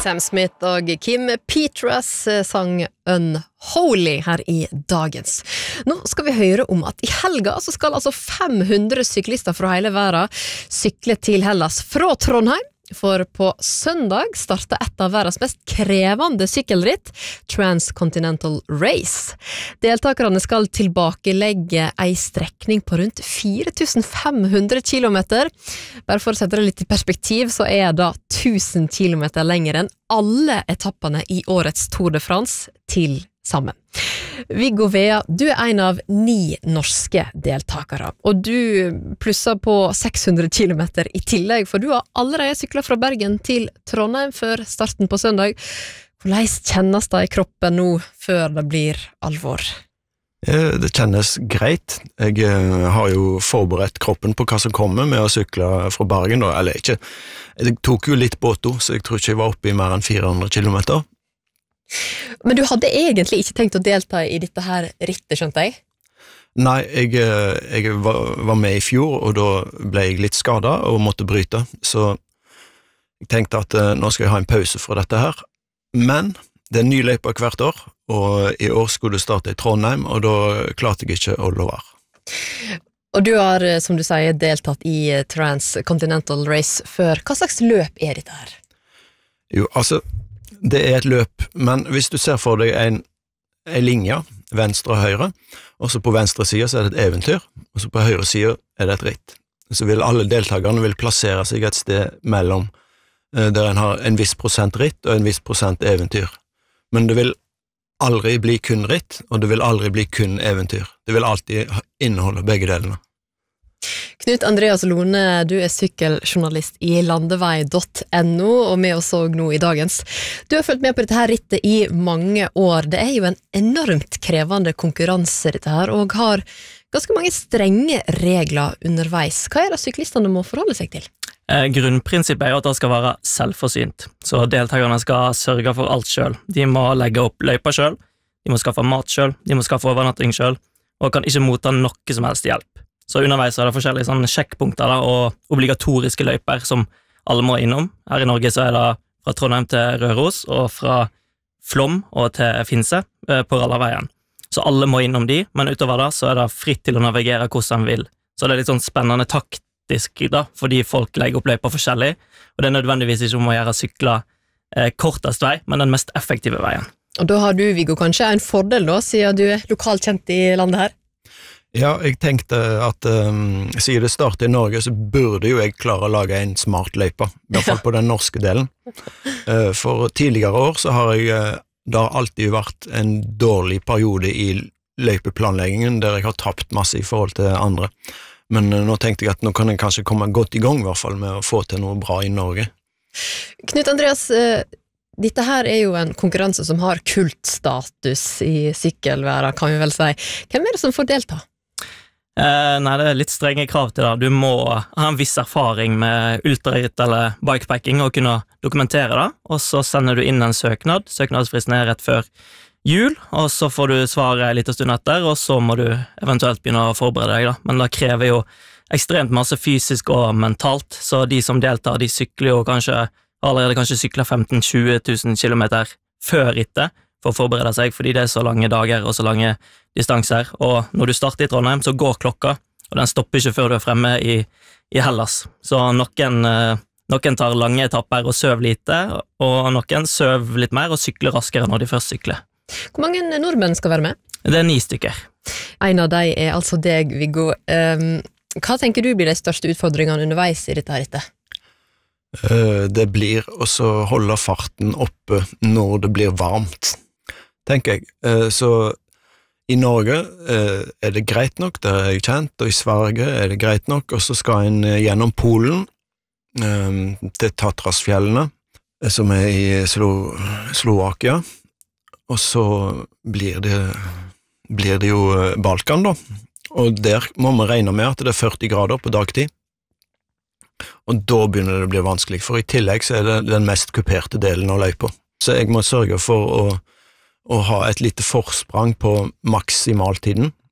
Sam Smith og Kim Petras sang Unholy her i dagens. Nå skal vi høre om at i helga så skal altså 500 syklister fra hele verden sykle til Hellas fra Trondheim. For på søndag startet et av verdens mest krevende sykkelritt, Transcontinental Race. Deltakerne skal tilbakelegge en strekning på rundt 4500 kilometer. Bare for å sette det litt i perspektiv, så er det 1000 kilometer lenger enn alle etappene i årets Tour de France til sammen. Viggo Vea, du er en av 9 norske deltakere, og du plusser på 600 kilometer i tillegg, for du har allerede syklet fra Bergen til Trondheim før starten på søndag. Hvordan kjennes det i kroppen nå før det blir alvor? Det kjennes greit. Jeg har jo forberedt kroppen på hva som kommer med å sykle fra Bergen, eller ikke. Jeg tok jo litt båt, så jeg tror ikke jeg var oppe i mer enn 400 kilometer. Men du hadde egentlig ikke tenkt å delta i dette her rittet, skjønte jeg? Nei, jeg var med i fjor, og da ble jeg litt skadet og måtte bryte, så jeg tenkte at nå skal jeg ha en pause fra dette her. Men det er en ny løype hvert år, og i år skulle det starte i Trondheim, og da klarte jeg ikke å la være. Og du har, som du sier, deltatt i Transcontinental Race før. Hva slags løp er dette her? Jo, altså, det er et løp, men hvis du ser for deg en linje, venstre og høyre, og så på venstre side så er det et eventyr, og så på høyre side er det et ritt. Så vil alle deltakerne plassere seg et sted mellom, der en har en viss prosent ritt og en viss prosent eventyr. Men det vil aldri bli kun ritt, og det vil aldri bli kun eventyr. Det vil alltid inneholde begge delene. Knut Andreas Lone, du er sykkeljournalist i landevei.no, og med oss også nå i dagens. Du har fulgt med på dette her rittet i mange år. Det er jo en enormt krevende konkurranse dette her, og har ganske mange strenge regler underveis. Hva er det syklistene må forholde seg til? Grunnprinsippet er jo at det skal være selvforsynt, så deltakerne skal sørge for alt selv. De må legge opp løyper selv, de må skaffe mat selv, de må skaffe overnatting selv, og kan ikke motta noe som helst hjelp. Så underveis er det forskjellige sånne sjekkpunkter og obligatoriske løyper som alle må innom. Her i Norge så er det fra Trondheim til Røros og fra Flåm og til Finse på Rallarveien. Så alle må innom de, men utover det så er det fritt til å navigere hvordan de vil. Så det er litt sånn spennende taktisk da, fordi folk legger opp løyper forskjellig, og det er nødvendigvis ikke om å gjøre sykle kortest vei, men den mest effektive veien. Og da har du, Viggo, kanskje en fordel da, siden du er lokalt kjent i landet her? Ja, jeg tenkte at siden det startet i Norge, så burde jo jeg klare å lage en smart løype, i hvert fall på den norske delen. For tidligere år så har det alltid vært en dårlig periode i løypeplanleggingen, der jeg har tapt masse i forhold til andre. Men nå tenkte jeg at nå kan jeg kanskje komme godt i gang, i hvert fall med å få til noe bra i Norge. Knut Andreas, dette her er jo en konkurranse som har kultstatus i sykkelverden, kan vi vel si. Hvem er det som får delta? Nei, det er litt strenge krav til det. Du må ha en viss erfaring med ultraritt eller bikepacking og kunne dokumentere det, og så sender du inn en søknad. Søknadsfristen er rett før jul, og så får du svare litt stund etter, og så må du eventuelt begynne å forberede deg da. Men det krever jo ekstremt masse fysisk og mentalt, så de som deltar, de sykler jo kanskje sykler 15-20 000 kilometer før rittet for å forberede seg, fordi det er så lange dager og så lange distanser, og når du starter i Trondheim så går klokka, og den stopper ikke før du er fremme i Hellas. Så noen tar lange etapper og søv lite, og noen søv litt mer og sykler raskere når de først sykler. Hvor mange nordmenn skal være med? Det er 9 stykker. En av dem er altså deg, Viggo. Hva tenker du blir de største utfordringene underveis i dette rittet? Det blir å holde farten oppe når det blir varmt, tenker jeg. Så i Norge er det greit nok, det er jeg kjent, og i Sverige er det greit nok, og så skal en gjennom Polen til Tatrasfjellene, som er i Slovakia, og så blir det jo Balkan da, og der må man regne med at det er 40 grader på dagtid, og da begynner det å bli vanskelig, for i tillegg så er det den mest kuperte delen av løypa. Så jeg må sørge for å ha et lite forsprang på maksimaltiden,